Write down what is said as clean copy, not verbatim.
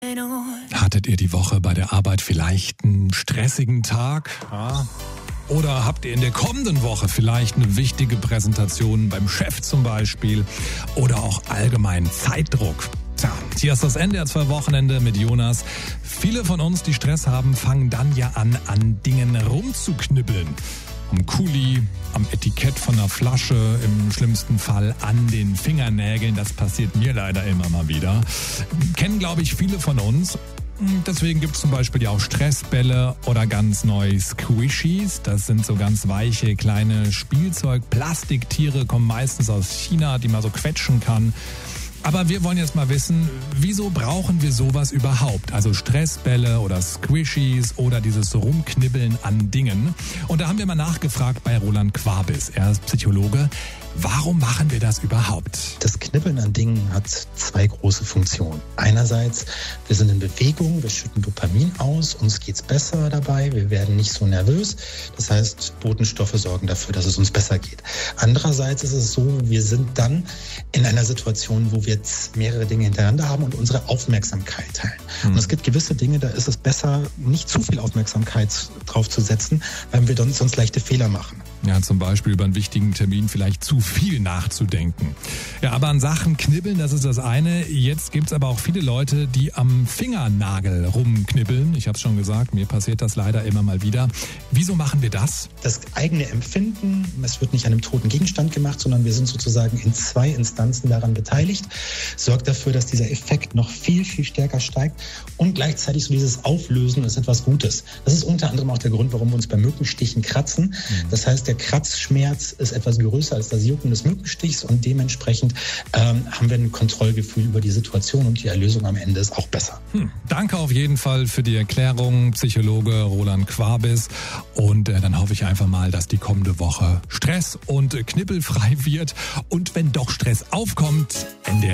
Hattet ihr die Woche bei der Arbeit vielleicht einen stressigen Tag? Ja? Oder habt ihr in der kommenden Woche vielleicht eine wichtige Präsentation beim Chef zum Beispiel? Oder auch allgemein Zeitdruck? Tja, hier ist das NDR2-Wochenende mit Jonas. Viele von uns, die Stress haben, fangen dann ja an Dingen rumzuknibbeln. Am Kuli, am Etikett von einer Flasche, im schlimmsten Fall an den Fingernägeln. Das passiert mir leider immer mal wieder. Kennen, glaube ich, viele von uns. Deswegen gibt es zum Beispiel ja auch Stressbälle oder ganz neu Squishies. Das sind so ganz weiche, kleine Spielzeug-Plastiktiere, kommen meistens aus China, die man so quetschen kann. Aber wir wollen jetzt mal wissen, wieso brauchen wir sowas überhaupt? Also Stressbälle oder Squishies oder dieses Rumknibbeln an Dingen. Und da haben wir mal nachgefragt bei Roland Quabis. Er ist Psychologe. Warum machen wir das überhaupt? Das Knibbeln an Dingen hat zwei große Funktionen. Einerseits, wir sind in Bewegung, wir schütten Dopamin aus, uns geht's besser dabei, wir werden nicht so nervös. Das heißt, Botenstoffe sorgen dafür, dass es uns besser geht. Andererseits ist es so, wir sind dann in einer Situation, wo wir jetzt mehrere Dinge hintereinander haben und unsere Aufmerksamkeit teilen. Und es gibt gewisse Dinge, da ist es besser, nicht zu viel Aufmerksamkeit drauf zu setzen, weil wir sonst leichte Fehler machen. Ja, zum Beispiel über einen wichtigen Termin vielleicht zu viel nachzudenken. Ja, aber an Sachen knibbeln, das ist das eine. Jetzt gibt's aber auch viele Leute, die am Fingernagel rumknibbeln. Ich habe es schon gesagt, mir passiert das leider immer mal wieder. Wieso machen wir das? Das eigene Empfinden, es wird nicht an einem toten Gegenstand gemacht, sondern wir sind sozusagen in zwei Instanzen daran beteiligt, sorgt dafür, dass dieser Effekt noch viel, viel stärker steigt und gleichzeitig so dieses Auflösen ist etwas Gutes. Das ist unter anderem auch der Grund, warum wir uns bei Mückenstichen kratzen. Das heißt, der Kratzschmerz ist etwas größer als das Jucken des Mückenstichs und dementsprechend haben wir ein Kontrollgefühl über die Situation und die Erlösung am Ende ist auch besser. Danke auf jeden Fall für die Erklärung, Psychologe Roland Quabis. Und dann hoffe ich einfach mal, dass die kommende Woche stress- und knibbelfrei wird. Und wenn doch Stress aufkommt, NDR